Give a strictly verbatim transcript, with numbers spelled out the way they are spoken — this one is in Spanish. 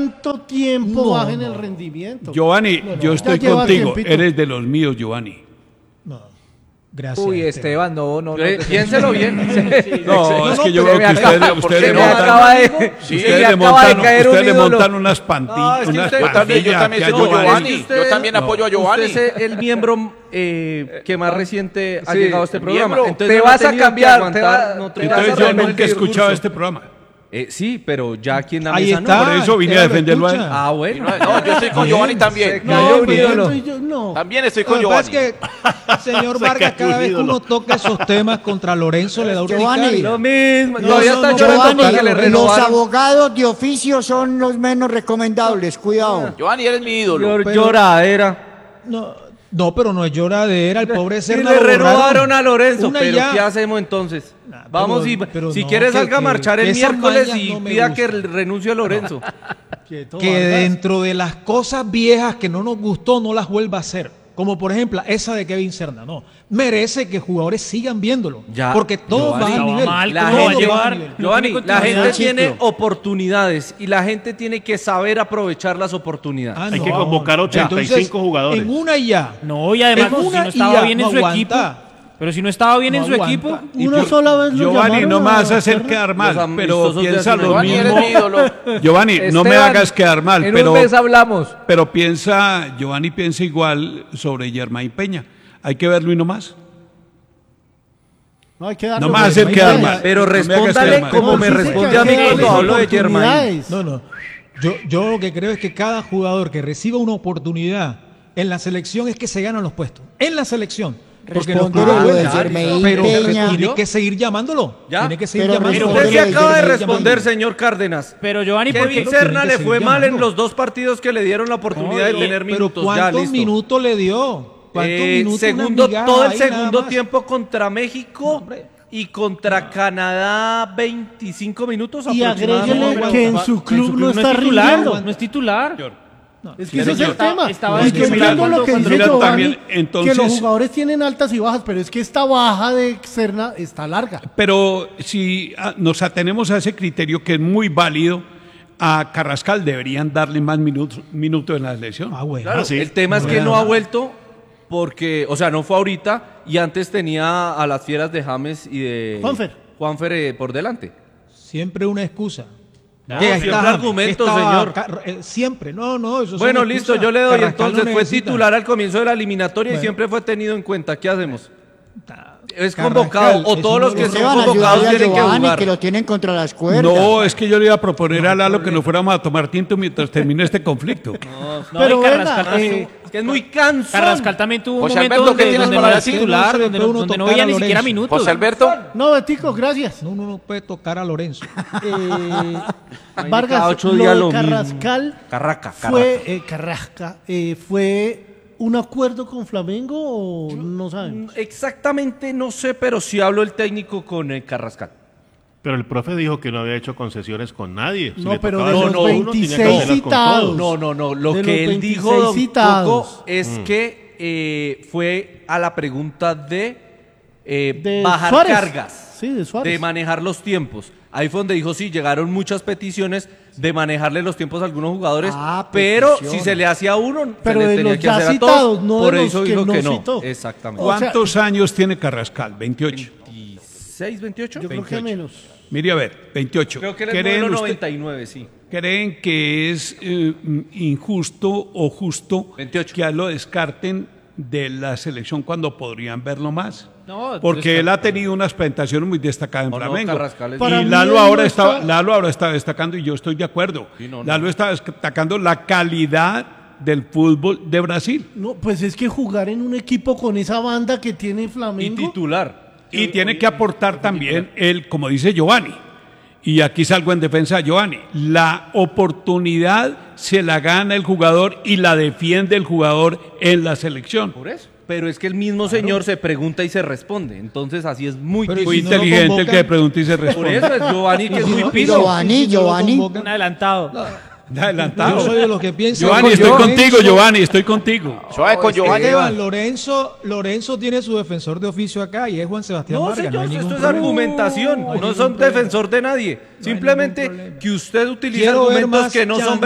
tanto tiempo No, bajen no. el rendimiento. Giovanni, No, no. yo estoy Ya lleva contigo. tiempito. Eres de los míos, Giovanni. No. Gracias. Uy, Esteban, no, no, no. Eh, Piénselo bien. No, es que yo pero creo me que acaba- ustedes, ¿por ustedes qué le no? me montan, acaba de, Sí, ustedes me le acaba de montan, caer un ustedes le ídolo. montan unas pantillas, No, es que unas usted- yo también, yo pandillas también que soy como ayudan. Giovanni. Es que Yo también apoyo a Giovanni. Usted es el miembro eh, que más reciente ha Sí, llegado a este el programa. miembro. Entonces Te no ha vas a tenido que cambiar, te aguantar, va- no te te vas a Entonces yo aprender nunca he el escuchado discurso. este programa. Eh, sí, pero ya aquí en la Ahí mesa está. no. Por eso vine a Esteban lo defenderlo a él. escucha. Ah, bueno. No, yo estoy con Giovanni también. Se cayó un pero ídolo. entonces yo- no. También estoy Lo con que pasa Giovanni. es que, señor Vargas, cayó un cada vez que ídolo. uno toca esos temas contra Lorenzo le da Giovanni, urticaria. Lo mismo. Los, Todavía está llorando Giovanni, porque le los renovaron. abogados de oficio son los menos recomendables, cuidado. Giovanni, eres mi ídolo. Llor- pero- Lloradera. No, no, pero no es lloradera, el pobre Y Serna le lo renovaron borraron. a Lorenzo. Una pero ya. ¿qué hacemos entonces? Nah, Vamos pero- y pero si no, quiere que- salga a que- marchar el que esas miércoles mañas y no me pida que gustan. renuncie a Lorenzo. Quieto, Que Vargas. dentro de las cosas viejas que no nos gustó no las vuelva a hacer. Como por ejemplo esa de Kevin Serna. No, merece que jugadores sigan viéndolo. Ya, porque todos Giovanni, van a estaba nivel. mal, La ¿cómo va a Todos gente, van a llevar? nivel. Giovanni, No tiene la continuidad. gente tiene Ciclo. oportunidades y la gente tiene que saber aprovechar las oportunidades. Ah, Hay no. que convocar ochenta y cinco Entonces, jugadores. En una y ya. No, y además, En pues, si una no y estaba ya, bien en no su equipo. aguanta. Pero si no estaba bien No en su aguanta. equipo. Una sola vez lo Giovanni, llamaron no me a vas a hacer Serna. quedar Los mal, pero amistosos de piensa hace lo un año. Giovanni, mismo. eres mi ídolo. Giovanni, no me Esteban, hagas quedar mal, en pero, un mes hablamos. pero piensa, Giovanni piensa igual sobre Germain Peña. Hay que verlo y no más. No hay que darle No me vas a hacer oportunidades. quedar mal. Pero No me hagas respóndale quedar mal. como No, me sí sé responde que a hay mí que cuando darles hablo de Germain. oportunidades. No, no. Yo, yo lo que creo es que cada jugador que reciba una oportunidad en la selección es que se ganan los puestos. En la selección. Porque los Responder clubes a lo de buenos, Germain pero Peña. tiene que seguir llamándolo. ¿Ya? Tiene que seguir Pero llamándolo. responder Usted a se lo acaba de Germain responder, Peña. señor Cárdenas. Pero Giovanni, ¿por Kevin qué? Serna tiene le que fue seguir mal en llamando. los dos partidos que le dieron la oportunidad de No, y- tener Pero minutos. Ya, ¿cuántos listo. minutos le dio? ¿Cuántos Eh, minutos? Una segundo, migaja todo el ahí nada segundo más. tiempo contra México y contra Canadá veinticinco minutos Y aproximadamente. agréguele no, que en no, su En su club no club está es titular, rindiendo. no es titular. Es que ese es el Estaba- tema. estaba Y en yo su entiendo club lo que cuando- dice Mira, Giovanni, también, entonces- que los jugadores tienen altas y bajas, pero es que esta baja de Serna está larga. Pero si ah, nos atenemos a ese criterio que es muy válido, a Carrascal deberían darle más minutos, minutos en la selección. Ah, bueno. Claro, sí. el tema es que Bueno. no ha vuelto porque, o sea, no fue ahorita y antes tenía a las fieras de James y de Juanfer. Juanfer eh, por delante. Siempre una excusa. No, Que siempre está- argumento, que estaba señor. Car- eh, siempre. No, no, eso son Bueno, excusas. listo, yo le doy. Carrascal Entonces no fue necesita. titular al comienzo de la eliminatoria y Bueno. siempre fue tenido en cuenta. ¿Qué hacemos? Es Carrascal convocado o es todos uno los de que los- son Esteban, convocados ayudarle a tienen que Giovanni, jugar. que lo tienen contra las cuerdas. No, es que yo le iba a proponer a Lalo que nos fuéramos a tomar tinto mientras termine este conflicto. No, Pero y Carrascal, venga, también- eh, Es que es muy cansón. Carrascal también tuvo un José momento Alberto, ¿qué donde, tienes donde para no era decir? titular, No se le donde, puede no- uno donde no tocar veía a ni siquiera Lorenzo. minutos. José Alberto. No, Betico, gracias. No, uno no puede tocar a Lorenzo. Eh, cada Vargas, ocho lo días de lo mismo. Carrascal Carraca, fue, eh, Carrasca, eh, fue un acuerdo con Flamengo o no saben. Exactamente no sé, pero sí habló el técnico con el Carrascal. Pero el profe dijo que no había hecho concesiones con nadie. Si No, le pero tocaba de hacer los con uno, tenía que veintiséis hacerlas con citados. todos. No, no, no. Lo De que los él dijo, veintiséis don citados. Coco, es que eh, fue a la pregunta de, eh, De bajar Suárez. cargas, Sí, de Suárez. de manejar los tiempos. Ahí fue donde dijo, sí, llegaron muchas peticiones de manejarle los tiempos a algunos jugadores, Ah, pero peticiones. si se le hacía a uno, Pero se le de tenía los que ya hacer a citados, todos. no de Por los eso que dijo no que no. citó. Exactamente. O sea- ¿Cuántos años tiene Carrascal? veintiocho. ¿veintiséis, veintiocho? Yo creo que menos. Mire, a ver, veintiocho. Creo que él es ¿Creen, modelo usted- noventa y nueve, sí. ¿Creen que es eh, injusto o justo veintiocho. que a lo descarten de la selección cuando podrían verlo más? No, Porque él descarta- ha tenido unas presentaciones muy destacadas en No, no, Flamengo. Carrascal es- Para y mí Lalo él ahora, no está, está- Lalo ahora está destacando y yo estoy de acuerdo. Sí, no, no. Lalo está destacando la calidad del fútbol de Brasil. No, pues es que jugar en un equipo con esa banda que tiene Y Flamengo. titular. Y tiene que aportar también él, como dice Giovanni, y aquí salgo en defensa de Giovanni, la oportunidad se la gana el jugador y la defiende el jugador en la selección. Por eso. Pero es que el mismo señor se pregunta y se responde. Entonces así es muy Pero Muy si no lo inteligente el convocan- que pregunta y se Por responde. eso es Giovanni, que es Y si muy no- piso. Giovanni, y si no lo Giovanni. convocan- Un adelantado. Adelantado. Yo soy de los que piensan. Giovanni, que estoy Lorenzo- contigo, Giovanni, estoy contigo. Suave con Giovanni. Esteban, Lorenzo, Lorenzo tiene su defensor de oficio acá y es Juan Sebastián No, Vargas. señor, hay ningún esto es problema. argumentación. No No, hay ningún son problema. defensor de nadie. ningún Simplemente problema. que usted utiliza Quiero ver argumentos más que no son chances